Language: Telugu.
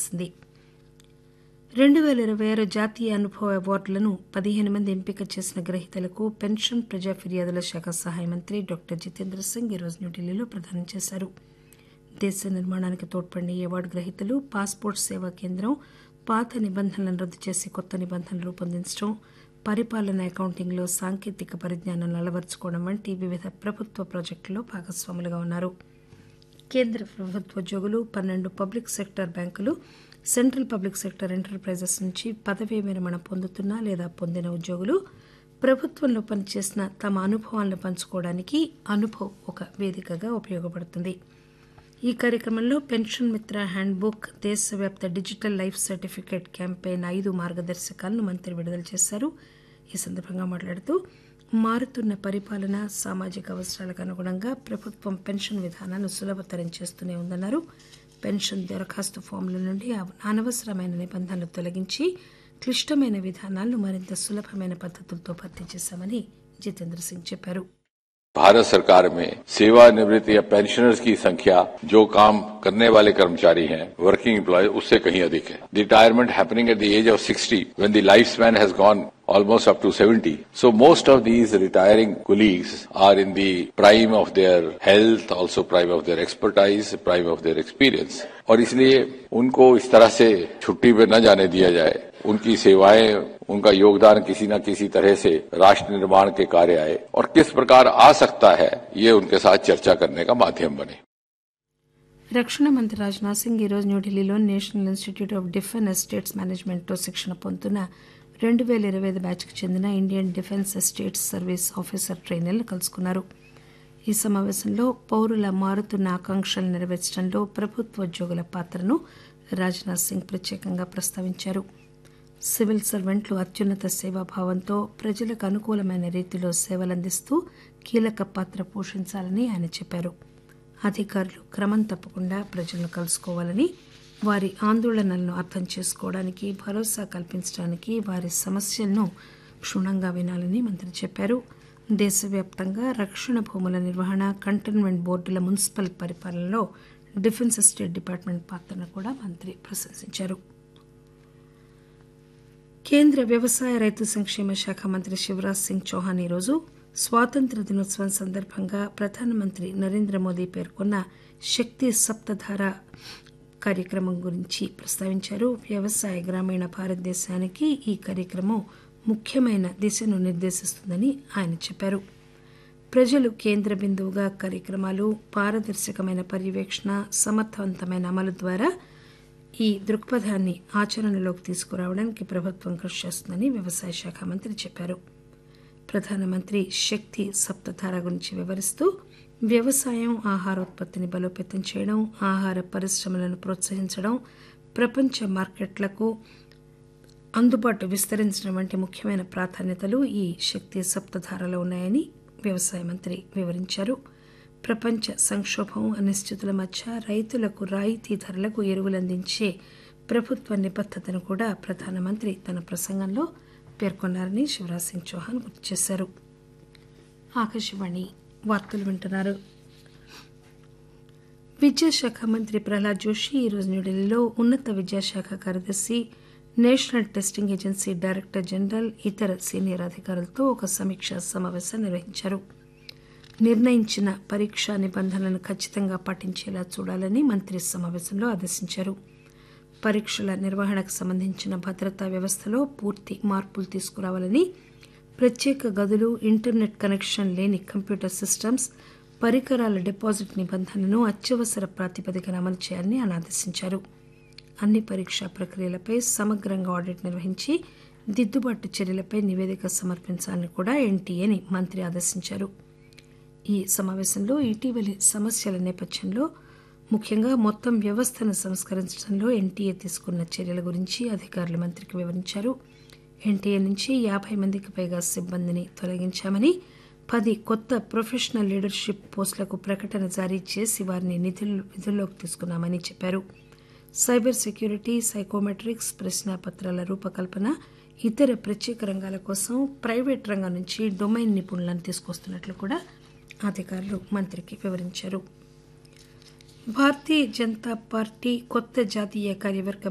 చేసింది. 2026 జాతీయ అనుభవ అవార్డులను 15 మంది ఎంపిక చేసిన గ్రహీతలకు పెన్షన్ ప్రజా ఫిర్యాదుల శాఖ సహాయ మంత్రి డాక్టర్ జితేంద్ర సింగ్ ఈరోజు న్యూఢిల్లీలో ప్రదానం చేశారు. దేశ నిర్మాణానికి తోడ్పడిన ఈ అవార్డు గ్రహీతలు పాస్పోర్ట్ సేవా కేంద్రం, పాత నిబంధనలను రద్దు చేసి కొత్త నిబంధనలు రూపొందించడం, పరిపాలన అకౌంటింగ్లో సాంకేతిక పరిజ్ఞానాన్ని అలవరుచుకోవడం వంటి వివిధ ప్రభుత్వ ప్రాజెక్టుల్లో భాగస్వాములుగా ఉన్నారు. కేంద్ర ప్రభుత్వ ఉద్యోగులు, 12 పబ్లిక్ సెక్టార్ బ్యాంకులు, సెంట్రల్ పబ్లిక్ సెక్టార్ ఎంటర్ప్రైజెస్ నుంచి పదవీ విరమణ పొందుతున్న లేదా పొందిన ఉద్యోగులు ప్రభుత్వంలో పనిచేసిన తమ అనుభవాలను పంచుకోవడానికి అనుభవ్ ఒక వేదికగా ఉపయోగపడుతుంది. ఈ కార్యక్రమంలో పెన్షన్ మిత్ర హ్యాండ్బుక్, దేశవ్యాప్త డిజిటల్ లైఫ్ సర్టిఫికేట్ క్యాంపెయిన్ 5 మార్గదర్శకాలను మంత్రి విడుదల చేశారు. ఈ సందర్భంగా మాట్లాడుతూ మారుతున్న పరిపాలన, సామాజిక అవసరాలకు అనుగుణంగా ప్రభుత్వం పెన్షన్ విధానాన్ని సులభతరం చేస్తూనే ఉందన్నారు. పెన్షన్ దరఖాస్తు ఫామ్ల నుండి అనవసరమైన నిబంధనలు తొలగించి క్లిష్టమైన విధానాలను మరింత సులభమైన పద్ధతులతో భర్తీ చేశామని జితేంద్ర సింగ్ చెప్పారు. भारत सरकार में सेवानिवृत्त या पेंशनर्स की संख्या जो काम करने वाले कर्मचारी हैं, वर्किंग एम्प्लॉय, उससे कहीं अधिक है. The retirement happening at the age of 60 when the lifespan has gone almost up to 70. So most of these retiring colleagues are in the prime of their health, also prime of their expertise, prime of their experience. और इसलिए उनको इस तरह से छुट्टी पे न जाने दिया जाए. उनकी सेवाएं, उनका योगदान किसी न किसी तरह से राष्ट्र निर्माण के कार्य आए और किस प्रकार आ सकता है, ये उनके साथ चर्चा करने का माध्यम बने. రక్షణ మంత్రి రాజ్నాథ్ సింగ్ ఈరోజు న్యూఢిల్లీలో national institute of defence estates మేనేజ్మెంట్లో శిక్షణ పొందుతున్న 2025 బ్యాచ్కు చెందిన Indian defence estates service officer ట్రైనర్లు కలుసుకున్నారు. ఈ సమావేశంలో పౌరుల మారుతున్న ఆకాంక్షలు నెరవేర్చడంలో ప్రభుత్వ ఉద్యోగుల పాత్రను రాజ్నాథ్ సింగ్ ప్రత్యేకంగా ప్రస్తావించారు. సివిల్ సర్వెంట్లు అత్యున్నత సేవాభావంతో ప్రజలకు అనుకూలమైన రీతిలో సేవలందిస్తూ కీలక పాత్ర పోషించాలని ఆయన చెప్పారు. అధికారులు క్రమం తప్పకుండా ప్రజలను కలుసుకోవాలని, వారి ఆందోళనలను అర్థం చేసుకోవడానికి, భరోసా కల్పించడానికి, వారి సమస్యలను క్షుణ్ణంగా వినాలని మంత్రి చెప్పారు. దేశవ్యాప్తంగా రక్షణ భూముల నిర్వహణ, కంటైన్మెంట్ బోర్డుల మున్సిపల్ పరిపాలనలో డిఫెన్స్ ఎస్టేట్ డిపార్ట్మెంట్ పాత్రను కూడా మంత్రి ప్రశంసించారు. కేంద్ర వ్యవసాయ రైతు సంక్షేమ శాఖ మంత్రి శివరాజ్ సింగ్ చౌహాన్ ఈరోజు స్వాతంత్ర్య దినోత్సవం సందర్భంగా ప్రధానమంత్రి నరేంద్ర మోదీ పేర్కొన్న శక్తి సప్తధార కార్యక్రమం గురించి ప్రస్తావించారు. వ్యవసాయ గ్రామీణ భారతదేశానికి ఈ కార్యక్రమం ముఖ్యమైన దిశను నిర్దేశిస్తుందని ఆయన చెప్పారు. ప్రజలు కేంద్ర బిందువుగా కార్యక్రమాలు, పారదర్శకమైన పర్యవేక్షణ, సమర్థవంతమైన అమలు ద్వారా ఈ దృక్పథాన్ని ఆచరణలోకి తీసుకురావడానికి ప్రభుత్వం కృషి చేస్తుందని వ్యవసాయ శాఖ మంత్రి చెప్పారు. ప్రధానమంత్రి శక్తి సప్తధార గురించి వివరిస్తూ వ్యవసాయం, ఆహారోత్పత్తిని బలోపేతం చేయడం, ఆహార పరిశ్రమలను ప్రోత్సహించడం, ప్రపంచ మార్కెట్లకు అందుబాటు విస్తరించడం వంటి ముఖ్యమైన ప్రాధాన్యతలు ఈ శక్తి సప్తధారలో ఉన్నాయని వ్యవసాయ మంత్రి వివరించారు. ప్రపంచ సంక్షోభం, అనిశ్చితుల మధ్య రైతులకు రాయితీ ధరలకు ఎరువులందించే ప్రభుత్వ నిబద్ధతను కూడా ప్రధానమంత్రి తన ప్రసంగంలో పేర్కొన్నారని శివరాజ్ సింగ్ చౌహాన్ గుర్తు చేశారు. ఆకాశవాణి వార్తలు వింటున్నారు. విద్యాశాఖ మంత్రి ప్రహ్లాద్ జోషి ఈరోజు న్యూఢిల్లీలో ఉన్నత విద్యాశాఖ కార్యదర్శి, national testing agency director general, ఇతర సీనియర్ అధికారులతో ఒక సమీక్షా సమావేశం నిర్వహించారు. నిర్ణయించిన పరీక్షా నిబంధనలను ఖచ్చితంగా పాటించేలా చూడాలని మంత్రి సమావేశంలో ఆదేశించారు. పరీక్షల నిర్వహణకు సంబంధించిన భద్రతా వ్యవస్థలో పూర్తి మార్పులు తీసుకురావాలని, ప్రత్యేక గదులు, ఇంటర్నెట్ కనెక్షన్ లేని కంప్యూటర్ సిస్టమ్స్, పరికరాల డిపాజిట్ నిబంధనలను అత్యవసర ప్రాతిపదికన అమలు చేయాలని ఆయన ఆదేశించారు. అన్ని పరీక్షా ప్రక్రియలపై సమగ్రంగా ఆడిట్ నిర్వహించి దిద్దుబాటు చర్యలపై నివేదిక సమర్పించాలని కూడా ఎన్టీఏని మంత్రి ఆదేశించారు. ఈ సమావేశంలో ఇటీవలి సమస్యల నేపథ్యంలో ముఖ్యంగా మొత్తం వ్యవస్థను సంస్కరించడంలో ఎన్టీఏ తీసుకున్న చర్యల గురించి అధికారులు మంత్రికి వివరించారు. ఎన్టీఏ నుంచి 50 మందికి పైగా సిబ్బందిని తొలగించామని, 10 కొత్త ప్రొఫెషనల్ లీడర్షిప్ పోస్టులకు ప్రకటన జారీ చేసి వారిని విధుల్లోకి తీసుకున్నామని చెప్పారు. సైబర్ సెక్యూరిటీ, సైకోమెట్రిక్స్, ప్రశ్నాపత్రాల రూపకల్పన, ఇతర ప్రత్యేక రంగాల కోసం ప్రైవేట్ రంగం నుంచి డొమైన్ నిపుణులను తీసుకొస్తున్నట్లు కూడా అధికారులు మంత్రికి వివరించారు. భారతీయ జనతా పార్టీ కొత్త జాతీయ కార్యవర్గ